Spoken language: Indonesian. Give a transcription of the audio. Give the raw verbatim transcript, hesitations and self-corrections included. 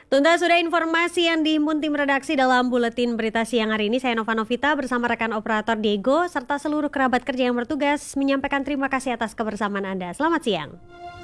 Tuntas sudah informasi yang dihimpun tim redaksi dalam Buletin Berita Siang hari ini. Saya Nova Novita bersama rekan operator Diego serta seluruh kerabat kerja yang bertugas menyampaikan terima kasih atas kebersamaan Anda. Selamat siang.